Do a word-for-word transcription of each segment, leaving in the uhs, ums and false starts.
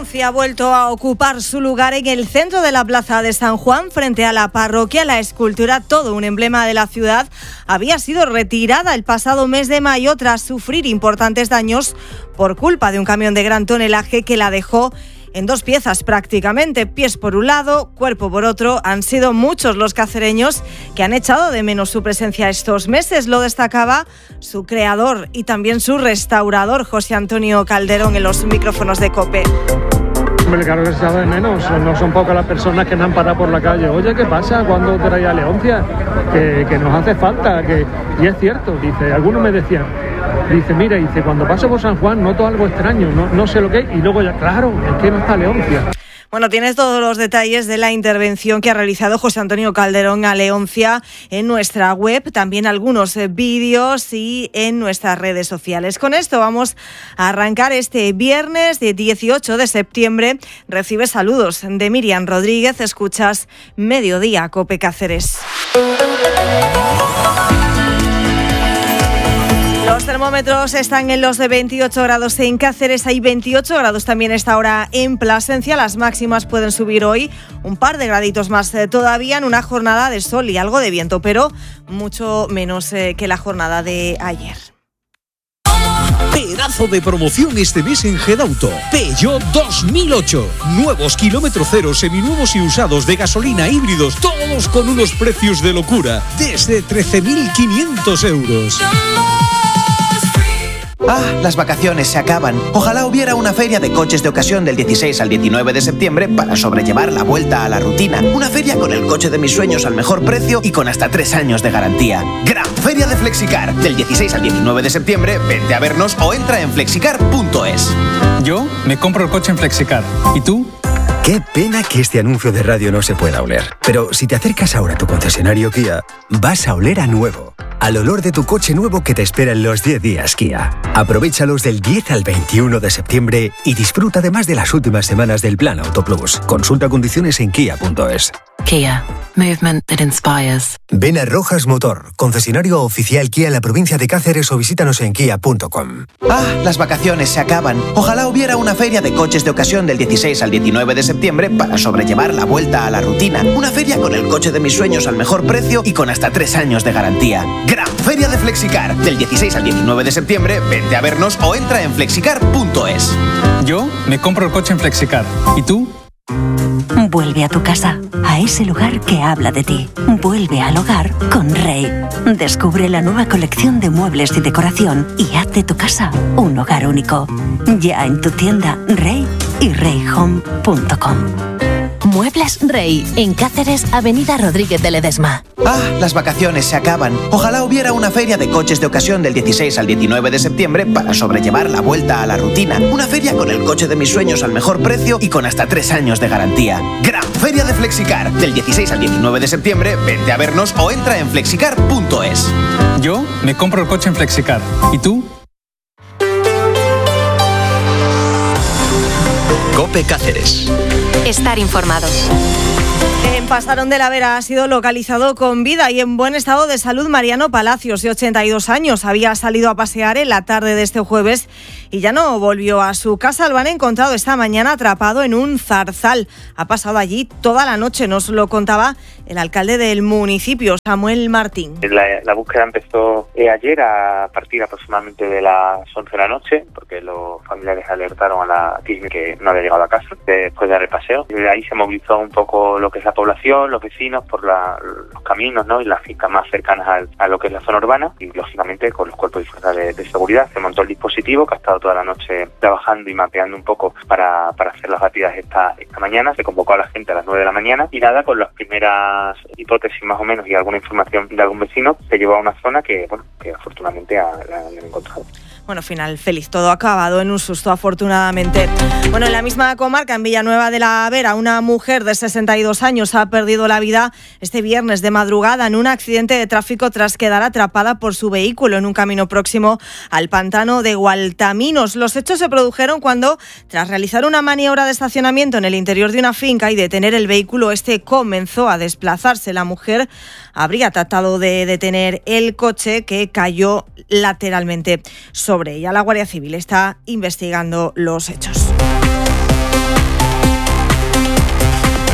Leoncia ha vuelto a ocupar su lugar en el centro de la plaza de San Juan, frente a la parroquia. La escultura, todo un emblema de la ciudad, había sido retirada el pasado mes de mayo tras sufrir importantes daños por culpa de un camión de gran tonelaje que la dejó en dos piezas prácticamente, pies por un lado, cuerpo por otro. Han sido muchos los cacereños que han echado de menos su presencia estos meses. Lo destacaba su creador y también su restaurador, José Antonio Calderón, en los micrófonos de COPE. Hombre, claro que se echaba de menos, no son pocas las personas que me han parado por la calle. Oye, ¿qué pasa cuando traía a Leoncia? Que, que nos hace falta, que... y es cierto, dice, algunos me decían, dice, mira, dice, cuando paso por San Juan noto algo extraño, no, no sé lo que es, y luego ya, claro, es que no está Leoncia. Bueno, tienes todos los detalles de la intervención que ha realizado José Antonio Calderón a Leoncia en nuestra web, también algunos vídeos y en nuestras redes sociales. Con esto vamos a arrancar este viernes de dieciocho de septiembre. Recibe saludos de Miriam Rodríguez, escuchas Mediodía COPE Cáceres. Los termómetros están en los de veintiocho grados en Cáceres, hay veintiocho grados también esta hora en Plasencia. Las máximas pueden subir hoy un par de graditos más eh, todavía en una jornada de sol y algo de viento, pero mucho menos eh, que la jornada de ayer. Pedazo de promoción este mes en Gedauto. Peugeot dos mil ocho. Nuevos kilómetro cero, seminuevos y usados de gasolina, híbridos, todos con unos precios de locura. Desde trece mil quinientos euros. Ah, las vacaciones se acaban. Ojalá hubiera una feria de coches de ocasión del dieciséis al diecinueve de septiembre para sobrellevar la vuelta a la rutina. Una feria con el coche de mis sueños al mejor precio y con hasta tres años de garantía. Gran Feria de Flexicar. Del dieciséis al diecinueve de septiembre, vente a vernos o entra en flexicar punto es. Yo me compro el coche en Flexicar. ¿Y tú? Qué pena que este anuncio de radio no se pueda oler. Pero si te acercas ahora a tu concesionario Kia, vas a oler a nuevo. Al olor de tu coche nuevo que te espera en los diez días Kia. Aprovéchalos del diez al veintiuno de septiembre y disfruta además de las últimas semanas del Plan Auto Plus. Consulta condiciones en kia punto es. Kia. Movement that inspires. Ven a Rojas Motor, concesionario oficial Kia en la provincia de Cáceres, o visítanos en kia punto com. Ah, las vacaciones se acaban. Ojalá hubiera una feria de coches de ocasión del dieciséis al diecinueve de septiembre para sobrellevar la vuelta a la rutina. Una feria con el coche de mis sueños al mejor precio y con hasta tres años de garantía. Gran Feria de Flexicar. Del dieciséis al diecinueve de septiembre, vente a vernos o entra en flexicar punto es. Yo me compro el coche en Flexicar. ¿Y tú? Vuelve a tu casa, a ese lugar que habla de ti. Vuelve al hogar con Rey. Descubre la nueva colección de muebles y decoración y haz de tu casa un hogar único. Ya en tu tienda Rey y rey home punto com. Muebles Rey, en Cáceres, Avenida Rodríguez de Ledesma. Ah, las vacaciones se acaban. Ojalá hubiera una feria de coches de ocasión del dieciséis al diecinueve de septiembre para sobrellevar la vuelta a la rutina. Una feria con el coche de mis sueños al mejor precio y con hasta tres años de garantía. Gran Feria de Flexicar. Del dieciséis al diecinueve de septiembre, vente a vernos o entra en flexicar punto es. Yo me compro el coche en Flexicar. ¿Y tú? COPE Cáceres. Estar informado. En Pasarón de la Vera ha sido localizado con vida y en buen estado de salud Mariano Palacios, de ochenta y dos años. Había salido a pasear en la tarde de este jueves y ya no volvió a su casa. Lo han encontrado esta mañana atrapado en un zarzal. Ha pasado allí toda la noche, nos lo contaba el alcalde del municipio, Samuel Martín. La, la búsqueda empezó eh, ayer a partir aproximadamente de las once de la noche, porque los familiares alertaron a la T I S M que no había llegado a casa después de dar el paseo. De ahí se movilizó un poco lo que es la población, los vecinos, por la, los caminos, ¿no? Y las fincas más cercanas al, a lo que es la zona urbana, y lógicamente con los cuerpos y fuerzas de, de seguridad. Se montó el dispositivo que ha estado toda la noche trabajando y mapeando un poco para, para hacer las batidas esta, esta mañana. Se convocó a la gente a las nueve de la mañana y nada, con las primeras hipótesis más o menos y alguna información de algún vecino, se llevó a una zona que, bueno, que afortunadamente ha, la han encontrado. Bueno, final feliz, todo acabado en un susto, afortunadamente. Bueno, en la misma comarca, en Villanueva de la Vera, una mujer de sesenta y dos años ha perdido la vida este viernes de madrugada en un accidente de tráfico tras quedar atrapada por su vehículo en un camino próximo al pantano de Gualtaminos. Los hechos se produjeron cuando, tras realizar una maniobra de estacionamiento en el interior de una finca y detener el vehículo, este comenzó a desplazarse. La mujer habría tratado de detener el coche, que cayó lateralmente sobre ella. La Guardia Civil está investigando los hechos.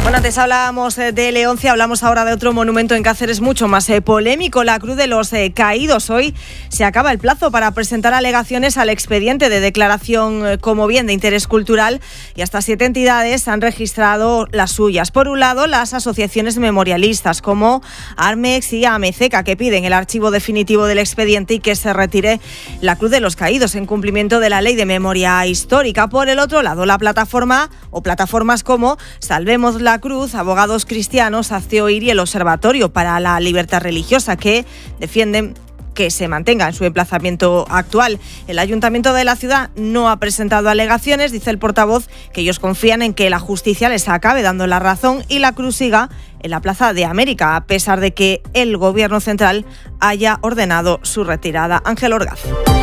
Bueno, antes hablábamos de Leoncia, hablamos ahora de otro monumento en Cáceres mucho más eh, polémico, la Cruz de los eh, Caídos. Hoy se acaba el plazo para presentar alegaciones al expediente de declaración eh, como bien de interés cultural y hasta siete entidades han registrado las suyas. Por un lado, las asociaciones memorialistas como Armex y Amezeca, que piden el archivo definitivo del expediente y que se retire la Cruz de los Caídos en cumplimiento de la Ley de Memoria Histórica. Por el otro lado, la plataforma o plataformas como Salvemos la Cruz, Abogados Cristianos, Hazte Oír y el Observatorio para la Libertad Religiosa, que defienden que se mantenga en su emplazamiento actual. El Ayuntamiento de la ciudad no ha presentado alegaciones, dice el portavoz que ellos confían en que la justicia les acabe dando la razón y la cruz siga en la Plaza de América, a pesar de que el Gobierno central haya ordenado su retirada. Ángel Orgaz.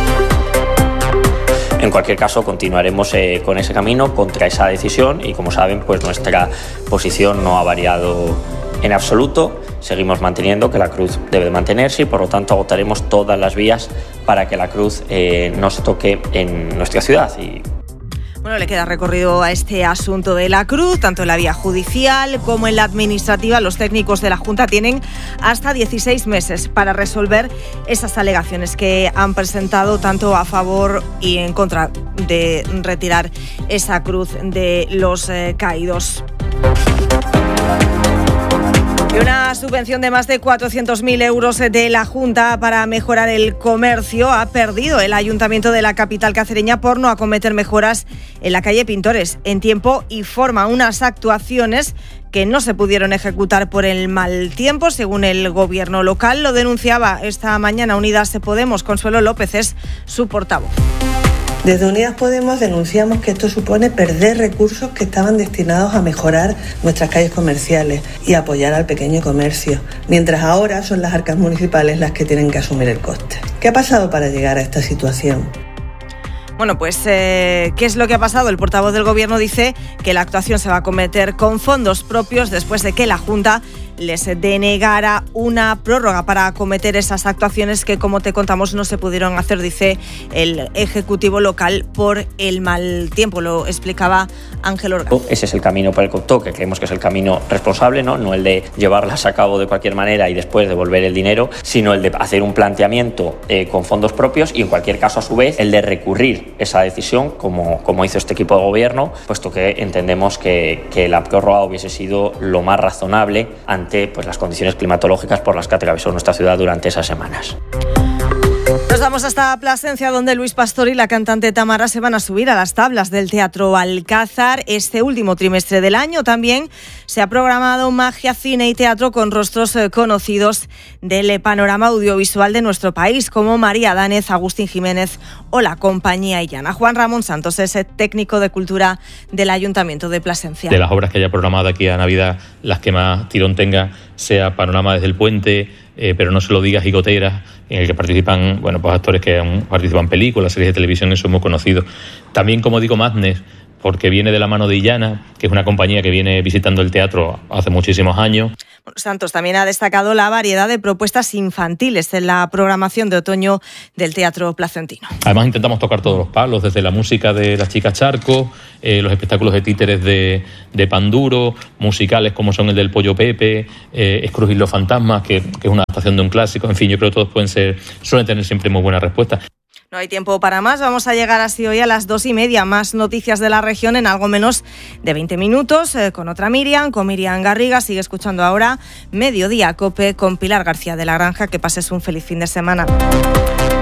En cualquier caso, continuaremos eh, con ese camino contra esa decisión y, como saben, pues nuestra posición no ha variado en absoluto. Seguimos manteniendo que la cruz debe de mantenerse y, por lo tanto, agotaremos todas las vías para que la cruz eh, no se toque en nuestra ciudad. Y Bueno, le queda recorrido a este asunto de la cruz, tanto en la vía judicial como en la administrativa. Los técnicos de la Junta tienen hasta dieciséis meses para resolver esas alegaciones que han presentado tanto a favor y en contra de retirar esa cruz de los eh, caídos. Y una subvención de más de cuatrocientos mil euros de la Junta para mejorar el comercio ha perdido el Ayuntamiento de la capital cacereña por no acometer mejoras en la calle Pintores en tiempo y forma. Unas actuaciones que no se pudieron ejecutar por el mal tiempo, según el gobierno local. Lo denunciaba esta mañana Unidas Podemos. Consuelo López es su portavoz. Desde Unidas Podemos denunciamos que esto supone perder recursos que estaban destinados a mejorar nuestras calles comerciales y apoyar al pequeño comercio, mientras ahora son las arcas municipales las que tienen que asumir el coste. ¿Qué ha pasado para llegar a esta situación? Bueno, pues, eh, ¿qué es lo que ha pasado? El portavoz del Gobierno dice que la actuación se va a acometer con fondos propios después de que la Junta les denegara una prórroga para acometer esas actuaciones que, como te contamos, no se pudieron hacer, dice el Ejecutivo local, por el mal tiempo. Lo explicaba Ángel Orgaz. Ese es el camino para el que optó, que creemos que es el camino responsable, ¿no? No el de llevarlas a cabo de cualquier manera y después devolver el dinero, sino el de hacer un planteamiento eh, con fondos propios y, en cualquier caso, a su vez, el de recurrir esa decisión, como, como hizo este equipo de gobierno, puesto que entendemos que, que la prórroga hubiese sido lo más razonable ante pues, las condiciones climatológicas por las que atravesó nuestra ciudad durante esas semanas. Nos vamos hasta Plasencia, donde Luis Pastor y la cantante Tamara se van a subir a las tablas del Teatro Alcázar este último trimestre del año. También se ha programado magia, cine y teatro con rostros conocidos del panorama audiovisual de nuestro país, como María Dánez, Agustín Jiménez o la Compañía Illana. Juan Ramón Santos es el técnico de cultura del Ayuntamiento de Plasencia. De las obras que haya programado aquí a Navidad, las que más tirón tenga sea Panorama desde el Puente, eh, pero no se lo digas, Gigoteras, en el que participan bueno pues actores que han participado en películas, series de televisión, eso hemos conocido. También, como digo, Madness, porque viene de la mano de Illana, que es una compañía que viene visitando el teatro hace muchísimos años. Santos también ha destacado la variedad de propuestas infantiles en la programación de otoño del Teatro Placentino. Además, intentamos tocar todos los palos, desde la música de Las Chicas Charco, eh, los espectáculos de títeres de, de Panduro, musicales como son el del Pollo Pepe, eh, Scrooge y los fantasmas, que, que es una adaptación de un clásico. En fin, yo creo que todos pueden ser, suelen tener siempre muy buena respuesta. No hay tiempo para más, vamos a llegar así hoy a las dos y media. Más noticias de la región en algo menos de veinte minutos, eh, con otra Miriam, con Miriam Garriga. Sigue escuchando ahora Mediodía Cope con Pilar García de la Granja. Que pases un feliz fin de semana.